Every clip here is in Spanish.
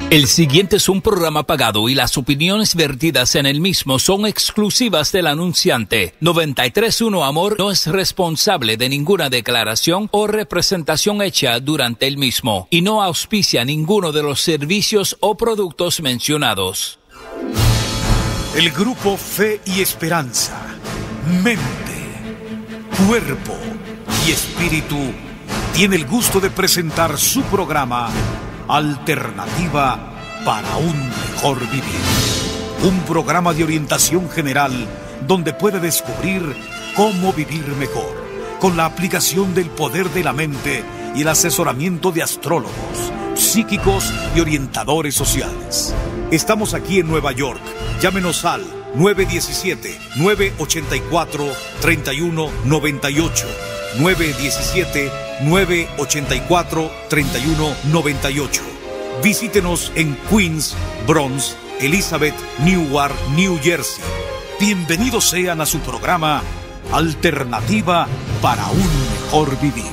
El siguiente es un programa pagado y las opiniones vertidas en el mismo son exclusivas del anunciante. 93.1 Amor no es responsable de ninguna declaración o representación hecha durante el mismo y no auspicia ninguno de los servicios o productos mencionados. El grupo Fe y Esperanza, Mente, Cuerpo y Espíritu tiene el gusto de presentar su programa Alternativa para un mejor vivir. Un programa de orientación general donde puede descubrir cómo vivir mejor, con la aplicación del poder de la mente y el asesoramiento de astrólogos, psíquicos y orientadores sociales. Estamos aquí en Nueva York. Llámenos al 917-984-3198. 917-984-3198. Visítenos en Queens, Bronx, Elizabeth, Newark, New Jersey. Bienvenidos sean a su programa Alternativa para un mejor vivir.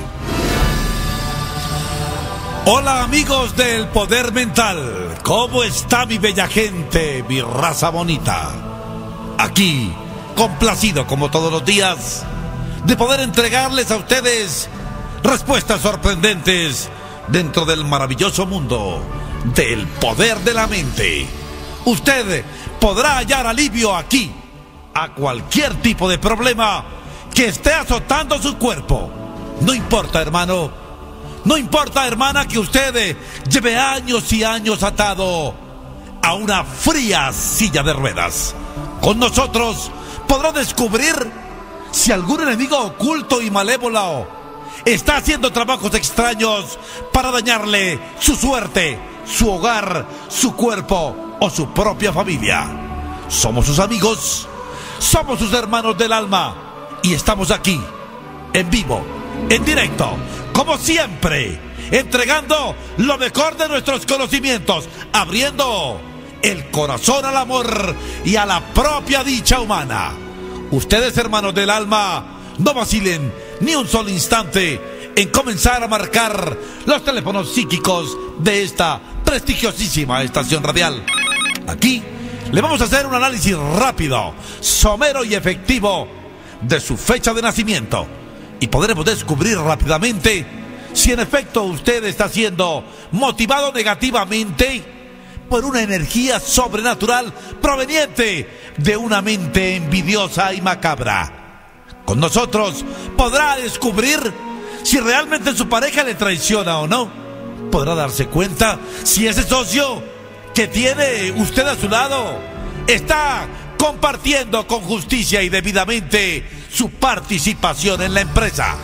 Hola amigos del Poder Mental, ¿cómo está mi bella gente, mi raza bonita? Aquí, complacido como todos los días, de poder entregarles a ustedes respuestas sorprendentes dentro del maravilloso mundo del poder de la mente. Usted podrá hallar alivio aquí a cualquier tipo de problema que esté azotando su cuerpo. No importa, hermano, no importa, hermana, que usted lleve años y años atado a una fría silla de ruedas. Con nosotros podrá descubrir si algún enemigo oculto y malévolo está haciendo trabajos extraños para dañarle su suerte, su hogar, su cuerpo o su propia familia. Somos sus amigos, somos sus hermanos del alma y estamos aquí, en vivo, en directo, como siempre, entregando lo mejor de nuestros conocimientos, abriendo el corazón al amor y a la propia dicha humana. Ustedes, hermanos del alma, no vacilen ni un solo instante en comenzar a marcar los teléfonos psíquicos de esta prestigiosísima estación radial. Aquí le vamos a hacer un análisis rápido, somero y efectivo de su fecha de nacimiento y podremos descubrir rápidamente si en efecto usted está siendo motivado negativamente por una energía sobrenatural proveniente de una mente envidiosa y macabra. Con nosotros podrá descubrir si realmente su pareja le traiciona o no. Podrá darse cuenta si ese socio que tiene usted a su lado está compartiendo con justicia y debidamente su participación en la empresa.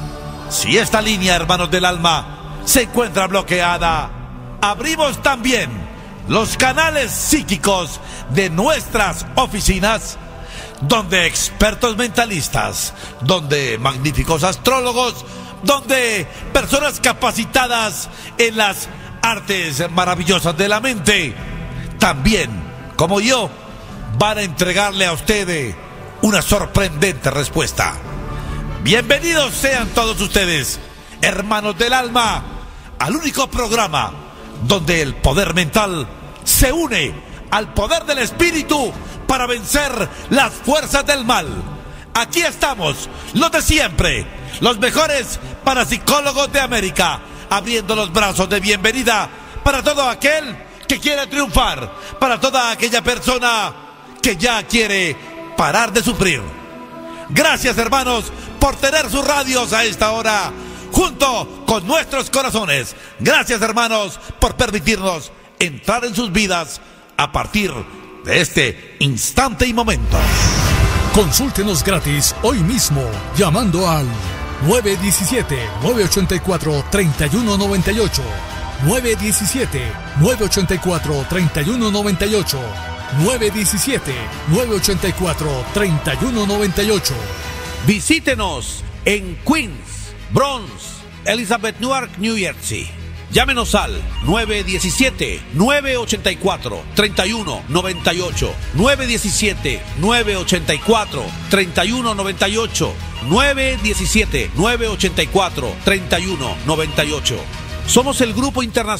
Si esta línea, hermanos del alma, se encuentra bloqueada, abrimos también los canales psíquicos de nuestras oficinas, donde expertos mentalistas, donde magníficos astrólogos, donde personas capacitadas en las artes maravillosas de la mente, también, como yo, van a entregarle a usted una sorprendente respuesta. Bienvenidos sean todos ustedes, hermanos del alma, al único programa donde el poder mental se une al poder del espíritu para vencer las fuerzas del mal. Aquí estamos, los de siempre, los mejores parapsicólogos de América, abriendo los brazos de bienvenida para todo aquel que quiere triunfar, para toda aquella persona que ya quiere parar de sufrir. Gracias, hermanos, por tener sus radios a esta hora junto con nuestros corazones. Gracias, hermanos, por permitirnos entrar en sus vidas a partir de este instante y momento. Consúltenos gratis hoy mismo llamando al 917-984-3198, 917-984-3198, 917-984-3198. Visítenos en Queens, Bronx, Elizabeth, Newark, New Jersey. Llámenos al 917-984-3198, 917-984-3198, 917-984-3198. Somos el Grupo Internacional